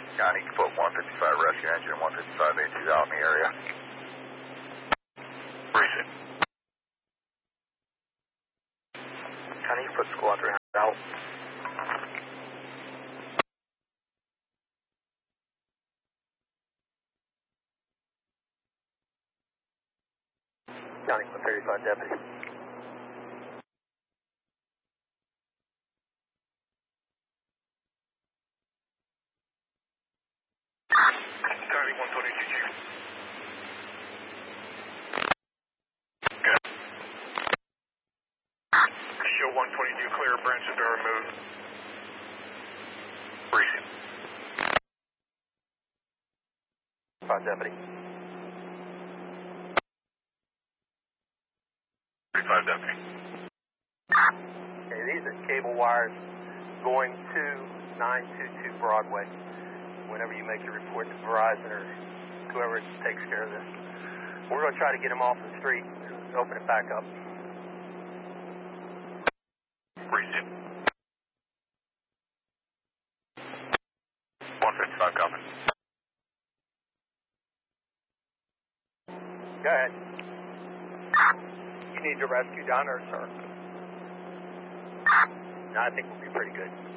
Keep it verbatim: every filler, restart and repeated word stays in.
County, you can put one fifty-five rescue engine and one fifty-five A two out in the area. Recent. County, you put squad three hundred out. County, one thirty-five deputy. County, one twenty-two, chief. Good. Show one twenty-two clear, branches are removed. Recent. Five deputy. thirty-five deputy. Okay, these are cable wires going to nine two two Broadway. Whenever you make your report to Verizon or whoever takes care of this, we're going to try to get them off the street and open it back up. Recent. one fifty-five coming. Go ahead. You need to rescue down there, sir? No, I think we'll be pretty good.